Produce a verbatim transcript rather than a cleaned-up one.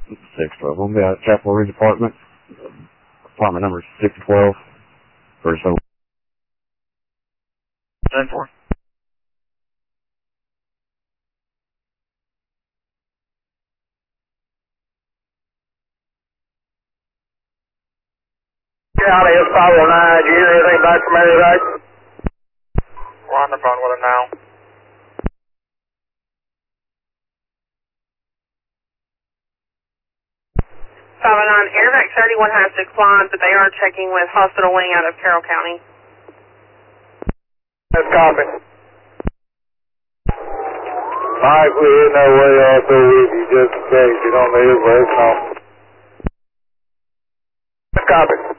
six twelve. We'll be out at Chapel Ridge Apartment. Apartment number six twelve. First home. ten four. County is five oh nine. Do you hear anything back from Mary Rice? We're on the phone with her now. five oh nine, Airvac thirty-one has declined, but they are checking with Hospital Wing out of Carroll County. That's copy. Mike, we in that way also with you just in case you don't need it, but it's not. That's copy.